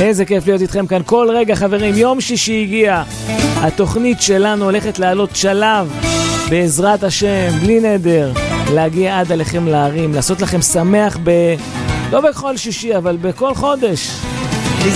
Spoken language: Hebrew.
איזה כיף להיות איתכם כאן כל רגע, חברים. יום שישי הגיע. התוכנית שלנו הולכת לעלות שלב בעזרת השם, בלי נדר, להגיע עד עליכם להרים, לעשות לכם שמח לא בכל שישי, אבל בכל חודש.